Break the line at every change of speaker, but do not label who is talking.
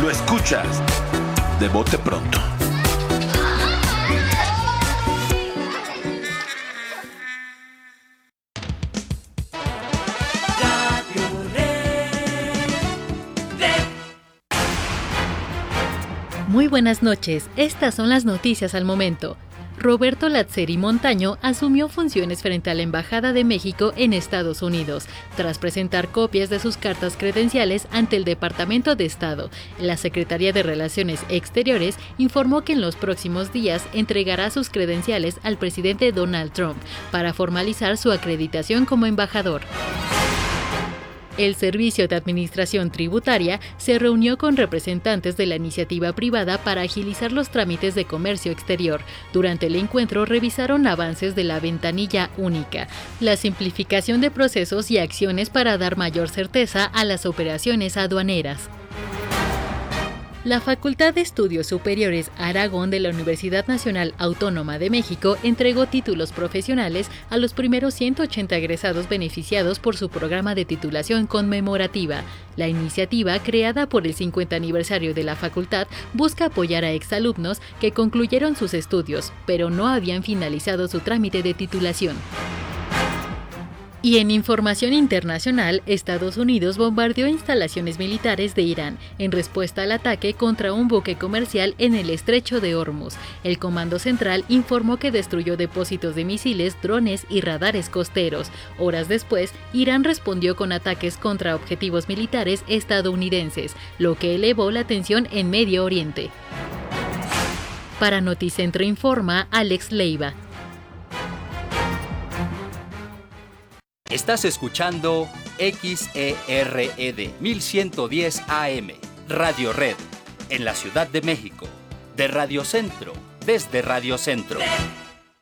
Lo escuchas de bote pronto.
Muy buenas noches, estas son las noticias al momento. Roberto Lazzeri Montaño asumió funciones frente a la Embajada de México en Estados Unidos, tras presentar copias de sus cartas credenciales ante el Departamento de Estado. La Secretaría de Relaciones Exteriores informó que en los próximos días entregará sus credenciales al presidente Donald Trump para formalizar su acreditación como embajador. El Servicio de Administración Tributaria se reunió con representantes de la iniciativa privada para agilizar los trámites de comercio exterior. Durante el encuentro revisaron avances de la ventanilla única, la simplificación de procesos y acciones para dar mayor certeza a las operaciones aduaneras. La Facultad de Estudios Superiores Aragón de la Universidad Nacional Autónoma de México entregó títulos profesionales a los primeros 180 egresados beneficiados por su programa de titulación conmemorativa. La iniciativa, creada por el 50 aniversario de la facultad, busca apoyar a exalumnos que concluyeron sus estudios, pero no habían finalizado su trámite de titulación. Y en información internacional, Estados Unidos bombardeó instalaciones militares de Irán en respuesta al ataque contra un buque comercial en el estrecho de Hormuz. El Comando Central informó que destruyó depósitos de misiles, drones y radares costeros. Horas después, Irán respondió con ataques contra objetivos militares estadounidenses, lo que elevó la tensión en Medio Oriente. Para Noticentro Informa, Alex Leiva.
Estás escuchando XERED 1110 AM, Radio Red, en la Ciudad de México, de Radio Centro, desde Radio Centro.